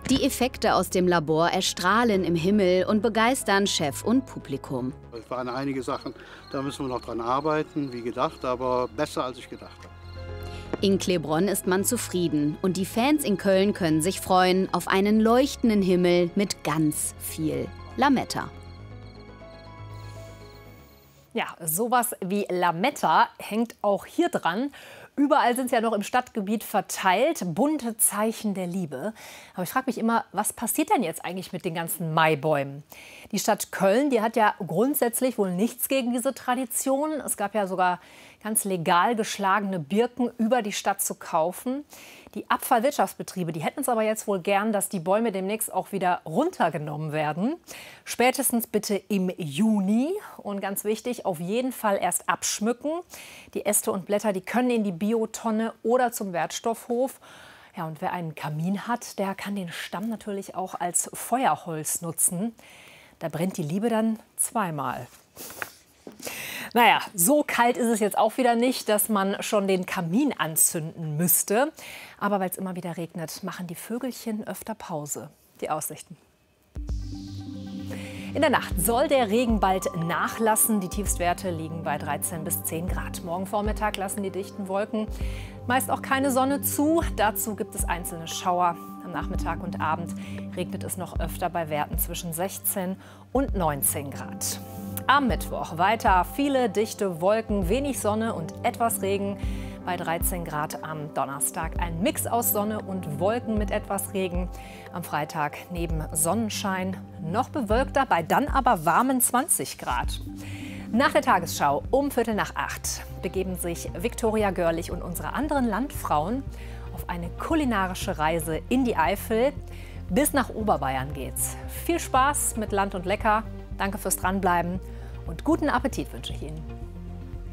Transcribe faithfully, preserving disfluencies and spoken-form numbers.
Die Effekte aus dem Labor erstrahlen im Himmel und begeistern Chef und Publikum. Es waren einige Sachen, da müssen wir noch dran arbeiten, wie gedacht, aber besser als ich gedacht habe. In Klebronn ist man zufrieden und die Fans in Köln können sich freuen auf einen leuchtenden Himmel mit ganz viel Lametta. Ja, sowas wie Lametta hängt auch hier dran. Überall sind sie ja noch im Stadtgebiet verteilt, bunte Zeichen der Liebe. Aber ich frage mich immer, was passiert denn jetzt eigentlich mit den ganzen Maibäumen? Die Stadt Köln, die hat ja grundsätzlich wohl nichts gegen diese Tradition. Es gab ja sogar ganz legal geschlagene Birken über die Stadt zu kaufen. Die Abfallwirtschaftsbetriebe, die hätten es aber jetzt wohl gern, dass die Bäume demnächst auch wieder runtergenommen werden. Spätestens bitte im Juni. Und ganz wichtig, auf jeden Fall erst abschmücken. Die Äste und Blätter, die können in die Biotonne oder zum Wertstoffhof. Ja, und wer einen Kamin hat, der kann den Stamm natürlich auch als Feuerholz nutzen. Da brennt die Liebe dann zweimal. Naja, so kalt ist es jetzt auch wieder nicht, dass man schon den Kamin anzünden müsste. Aber weil es immer wieder regnet, machen die Vögelchen öfter Pause. Die Aussichten. In der Nacht soll der Regen bald nachlassen. Die Tiefstwerte liegen bei dreizehn bis zehn Grad. Morgen Vormittag lassen die dichten Wolken meist auch keine Sonne zu. Dazu gibt es einzelne Schauer. Am Nachmittag und Abend regnet es noch öfter bei Werten zwischen sechzehn und neunzehn Grad. Am Mittwoch weiter viele dichte Wolken, wenig Sonne und etwas Regen. Bei dreizehn Grad am Donnerstag ein Mix aus Sonne und Wolken mit etwas Regen. Am Freitag neben Sonnenschein noch bewölkter, bei dann aber warmen zwanzig Grad. Nach der Tagesschau um Viertel nach acht begeben sich Viktoria Görlich und unsere anderen Landfrauen auf eine kulinarische Reise in die Eifel. Bis nach Oberbayern geht's. Viel Spaß mit Land und Lecker. Danke fürs Dranbleiben und guten Appetit wünsche ich Ihnen.